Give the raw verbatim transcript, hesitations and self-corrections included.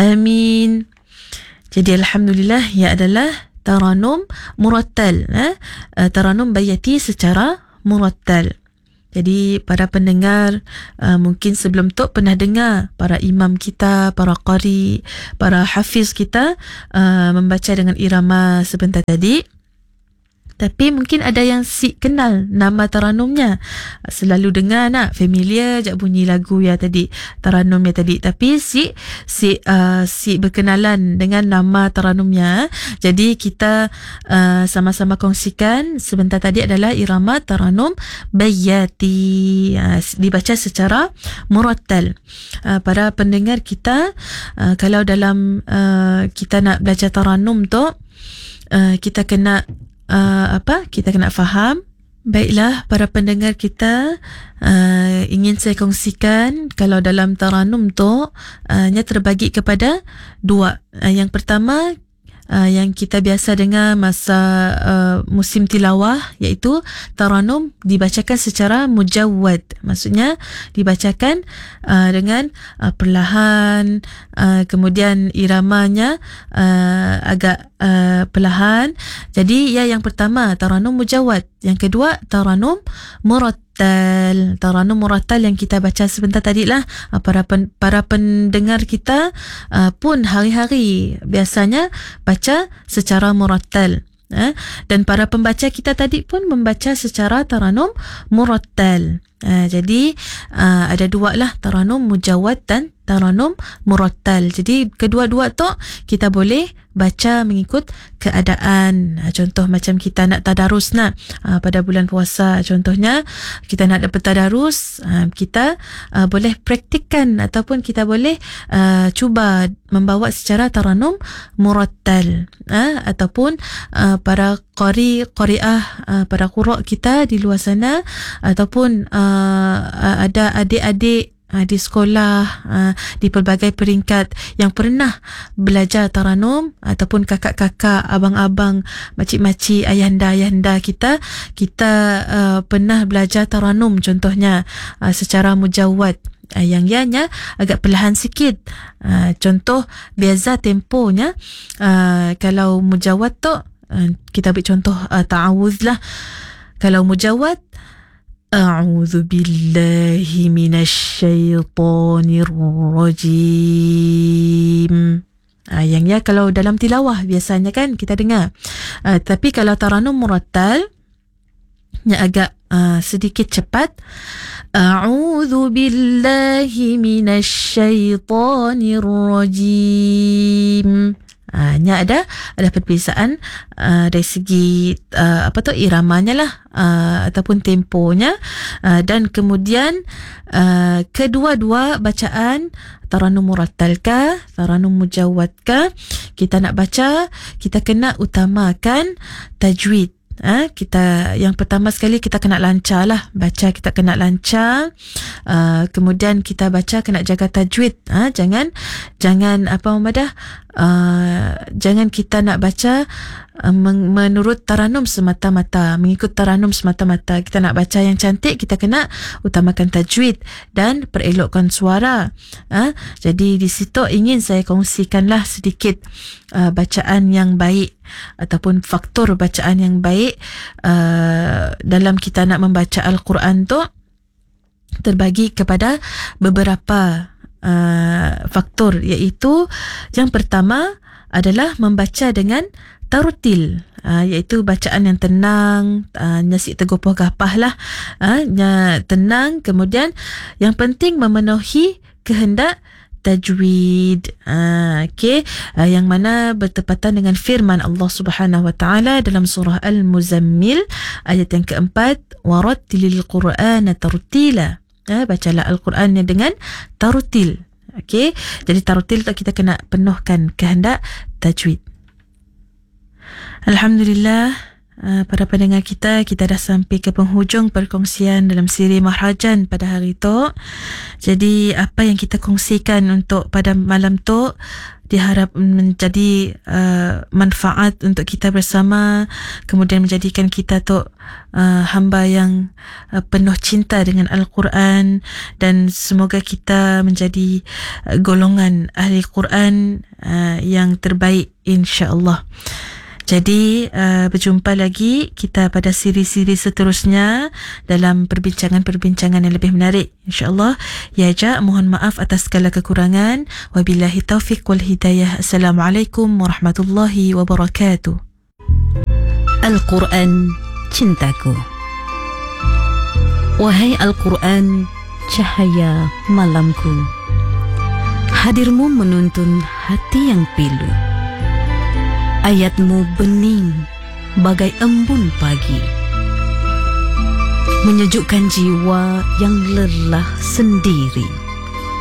Amin. Jadi alhamdulillah, ia adalah taranum murattal, eh? uh, taranum bayati secara murattal. Jadi para pendengar uh, mungkin sebelum tu pernah dengar para imam kita, para qari, para hafiz kita uh, membaca dengan irama sebentar tadi. Tapi mungkin ada yang si kenal nama taranumnya. Selalu dengar nak, familiar je bunyi lagu ya tadi, taranumnya tadi. Tapi si si uh, si berkenalan dengan nama taranumnya. Jadi kita uh, sama-sama kongsikan sebentar tadi adalah irama taranum bayati. Uh, dibaca secara murattal. Uh, para pendengar kita, uh, kalau dalam uh, kita nak belajar taranum tu, uh, kita kena Uh, apa kita kena faham. Baiklah para pendengar kita, uh, ingin saya kongsikan kalau dalam taranum tu uh, nya terbagi kepada dua. Uh, yang pertama Uh, yang kita biasa dengar masa uh, musim tilawah, iaitu taranum dibacakan secara mujawwad. Maksudnya dibacakan uh, dengan uh, perlahan, uh, kemudian iramanya uh, agak uh, perlahan. Jadi ya, yang pertama taranum mujawwad, yang kedua taranum murattal. Taranum murattal yang kita baca sebentar tadi lah. Para pen, para pendengar kita uh, pun hari-hari biasanya baca secara murattal. Eh? Dan para pembaca kita tadi pun membaca secara taranum murattal. Uh, jadi uh, ada dua lah, taranum mujawwad dan taranum murattal. Jadi kedua-dua tu kita boleh baca mengikut keadaan. Uh, contoh macam kita nak tadarus nak uh, pada bulan puasa, contohnya kita nak dapat tadarus, uh, kita uh, boleh praktikkan ataupun kita boleh uh, cuba membawa secara taranum murattal. Uh, ataupun uh, para qari qariah, uh, para qura' kita di luar sana, ataupun uh, ada adik-adik uh, di sekolah, uh, di pelbagai peringkat yang pernah belajar taranum, ataupun kakak-kakak, abang-abang, makcik-makcik, ayahanda-ayahanda kita, kita uh, pernah belajar taranum contohnya uh, secara mujawwad. Uh, yang ianya agak perlahan sikit. Uh, contoh beza temponya, uh, kalau mujawwad tu uh, kita ambil contoh uh, ta'awudz lah. Kalau mujawwad, a'udzu billahi minasyaitonir rajim. Uh, yang ya kalau dalam tilawah biasanya kan kita dengar. Uh, tapi kalau taranum murattal nya agak uh, sedikit cepat. A'udzu billahi minasyaitonir rajim. Uh, nya ada ada perbezaan uh, dari segi uh, apa tu iramanya lah, uh, ataupun temponya, uh, dan kemudian uh, kedua-dua bacaan taranum murattal ka, taranum mujawwad ka, kita nak baca, kita kena utamakan tajwid. Ha, kita yang pertama sekali kita kena lancar lah baca, kita kena lancar, uh, kemudian kita baca kena jaga tajwid. Ha, jangan jangan apa Muhammadah, uh, jangan kita nak baca uh, men- menurut taranum semata-mata, mengikut taranum semata-mata. Kita nak baca yang cantik, kita kena utamakan tajwid dan perelokkan suara. Ha, jadi di situ ingin saya kongsikanlah sedikit uh, bacaan yang baik ataupun faktor bacaan yang baik uh, dalam kita nak membaca Al-Quran tu terbagi kepada beberapa uh, faktor, iaitu yang pertama adalah membaca dengan tarutil, uh, iaitu bacaan yang tenang, uh, nyasik tegopoh gapah lah, uh, tenang. Kemudian yang penting memenuhi kehendak tajwid. Uh, okay. Uh, yang mana bertepatan dengan firman Allah Subhanahu Wa Taala dalam surah Al-Muzammil ayat yang keempat, warattilil Qur'ana tartila. Uh, bacalah Al-Quran dengan tarutil. Okay. Jadi tarutil tu kita kena penuhkan kehendak tajwid. Alhamdulillah. uh, para pendengar kita, kita dah sampai ke penghujung perkongsian dalam siri Mahrajan pada hari tu. Jadi apa yang kita kongsikan untuk pada malam tu diharap menjadi uh, manfaat untuk kita bersama, kemudian menjadikan kita tu uh, hamba yang uh, penuh cinta dengan Al-Quran, dan semoga kita menjadi uh, golongan ahli Quran uh, yang terbaik, insya-Allah. Jadi uh, berjumpa lagi kita pada siri-siri seterusnya dalam perbincangan-perbincangan yang lebih menarik, insya-Allah. Ya ja, mohon maaf atas segala kekurangan. Wabillahi taufiq wal hidayah. Assalamualaikum warahmatullahi wabarakatuh. Al-Quran cintaku. Wahai Al-Quran, cahaya malamku. Hadirmu menuntun hati yang pilu. Ayatmu bening bagai embun pagi, menyejukkan jiwa yang lelah sendiri.